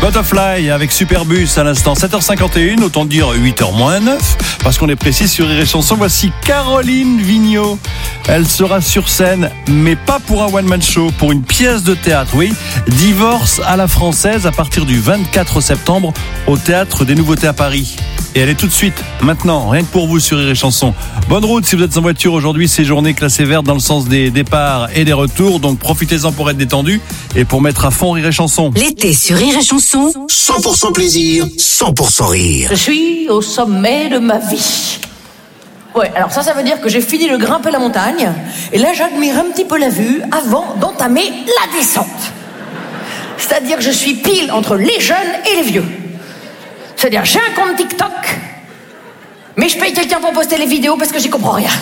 Butterfly avec Superbus à l'instant 7h51, autant dire 8h-9, parce qu'on est précis sur Rire et Chanson. Voici Caroline Vigneault. Elle sera sur scène, mais pas pour un one-man show, pour une pièce de théâtre, oui. Divorce à la française à partir du 24 septembre au Théâtre des Nouveautés à Paris. Et elle est tout de suite, maintenant, rien que pour vous sur Rire et Chanson. Bonne route si vous êtes en voiture aujourd'hui, c'est journée classée verte dans le sens des départs et des retours, donc profitez-en pour être détendu et pour mettre à fond Rire et Chanson. L'été sur Rire et Chanson, 100% plaisir, 100% rire. Je suis au sommet de ma vie. Ouais, alors ça veut dire que j'ai fini de grimper la montagne, et là j'admire un petit peu la vue avant d'entamer la descente. C'est-à-dire que je suis pile entre les jeunes et les vieux. C'est-à-dire, j'ai un compte TikTok, mais je paye quelqu'un pour poster les vidéos parce que j'y comprends rien.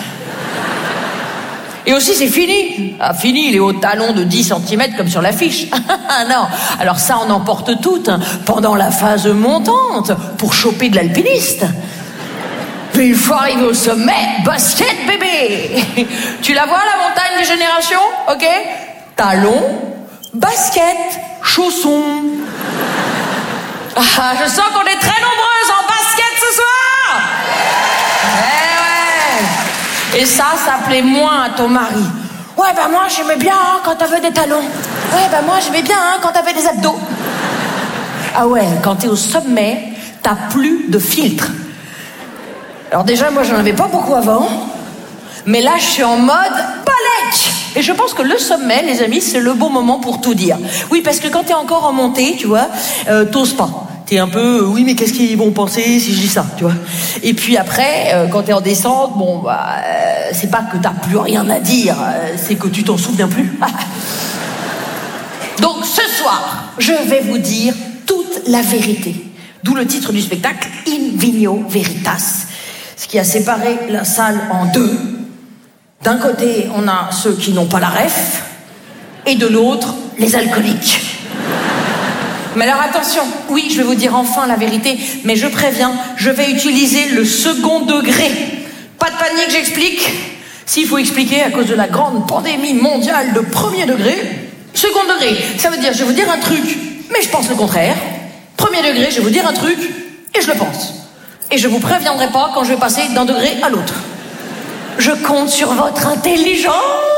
Et aussi, c'est fini. Ah, fini les hauts talons de 10 cm comme sur l'affiche. Non, alors ça, on emporte toutes pendant la phase montante pour choper de l'alpiniste. Mais une fois arrivé au sommet, basket bébé. Tu la vois, la montagne des générations, ok? Talons, basket, chaussons. Ah, je sens qu'on est très nombreuses en basket ce soir. Ouais. Et ça plaît moins à ton mari. Ouais, moi j'aimais bien quand t'avais des talons. Ouais, moi j'aimais bien quand t'avais des abdos. Ah ouais, quand t'es au sommet, t'as plus de filtre. Alors déjà, moi j'en avais pas beaucoup avant. Mais là, je suis en mode balèque. Et je pense que le sommet, les amis, c'est le bon moment pour tout dire. Oui, parce que quand t'es encore en montée, tu vois, t'oses pas. T'es un peu, oui, mais qu'est-ce qu'ils vont penser si je dis ça, tu vois. Et puis après, quand t'es en descente, c'est pas que t'as plus rien à dire, c'est que tu t'en souviens plus. Donc ce soir, je vais vous dire toute la vérité. D'où le titre du spectacle, In Vigno Veritas. Ce qui a séparé la salle en deux. D'un côté, on a ceux qui n'ont pas la ref, et de l'autre, les alcooliques. Mais alors attention, oui, je vais vous dire enfin la vérité, mais je préviens, je vais utiliser le second degré. Pas de panique, j'explique. S'il faut expliquer à cause de la grande pandémie mondiale de premier degré, second degré, ça veut dire je vais vous dire un truc, mais je pense le contraire. Premier degré, je vais vous dire un truc, et je le pense. Et je vous préviendrai pas quand je vais passer d'un degré à l'autre. Je compte sur votre intelligence.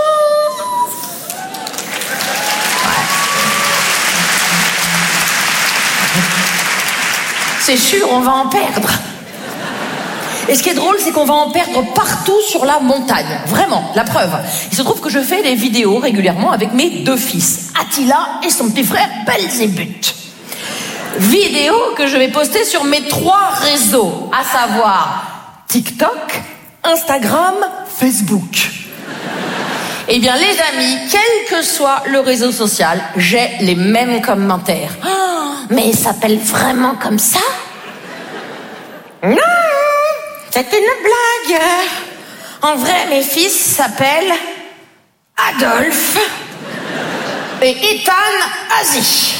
C'est sûr, on va en perdre. Et ce qui est drôle, c'est qu'on va en perdre partout sur la montagne. Vraiment, la preuve. Il se trouve que je fais des vidéos régulièrement avec mes deux fils, Attila et son petit frère Belzébuth. Vidéos que je vais poster sur mes 3 réseaux, à savoir TikTok, Instagram, Facebook. Eh bien, les amis, quel que soit le réseau social, j'ai les mêmes commentaires. Oh, mais il s'appelle vraiment comme ça? Non, c'est une blague. En vrai, mes fils s'appellent Adolphe et Ethan Asie.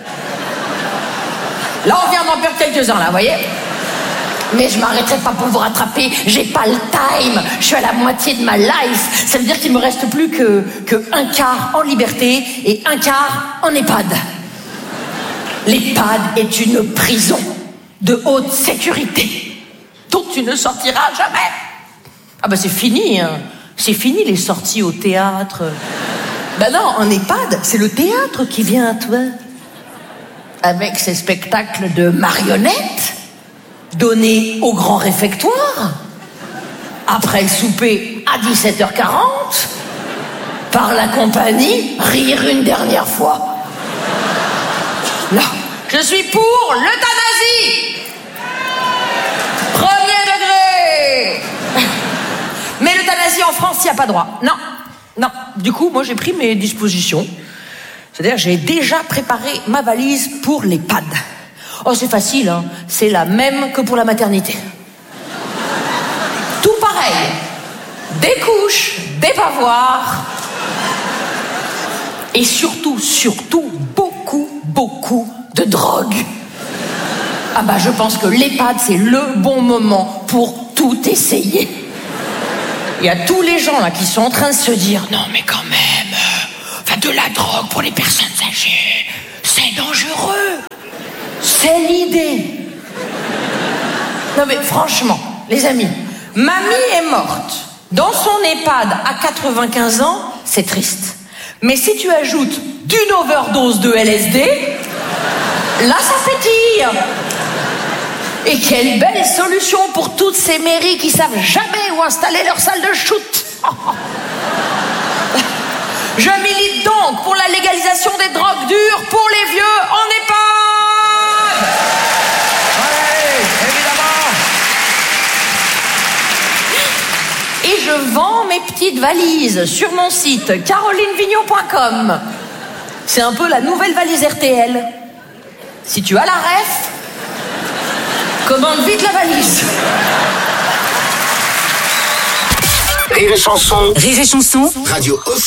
Là, on vient d'en perdre quelques-uns, là, vous voyez? Mais je m'arrêterai pas pour vous rattraper, j'ai pas le time, je suis à la moitié de ma life. Ça veut dire qu'il me reste plus que un quart en liberté et un quart en EHPAD. L'EHPAD est une prison de haute sécurité dont tu ne sortiras jamais. Ah bah c'est fini, hein. C'est fini les sorties au théâtre. Bah non, en EHPAD, c'est le théâtre qui vient à toi. Avec ses spectacles de marionnettes donnés au grand réfectoire, après le souper à 17h40, par la compagnie Rire une dernière fois. Non, je suis pour l'euthanasie. Premier degré. Mais l'euthanasie en France, il n'y a pas droit. Non. Du coup, moi j'ai pris mes dispositions. C'est-à-dire, j'ai déjà préparé ma valise pour l'EHPAD. Oh, c'est facile, hein. C'est la même que pour la maternité. Tout pareil. Des couches, des bavoirs. Et surtout, beaucoup de drogue. Ah bah, je pense que l'EHPAD, c'est le bon moment pour tout essayer. Il y a tous les gens là qui sont en train de se dire, non mais quand même, de la drogue pour les personnes âgées, c'est dangereux. Non mais franchement, les amis, mamie est morte dans son EHPAD à 95 ans, c'est triste. Mais si tu ajoutes d'une overdose de LSD, là ça pétille. Et quelle belle solution pour toutes ces mairies qui savent jamais où installer leur salle de shoot. Je milite donc pour la légalisation des drogues dures pour les vieux en EHPAD. Allez, évidemment. Et je vends mes petites valises sur mon site carolinevignon.com. C'est un peu la nouvelle valise RTL. Si tu as la ref, commande vite la valise. Rire et chanson. Rire et chanson. Radio officielle.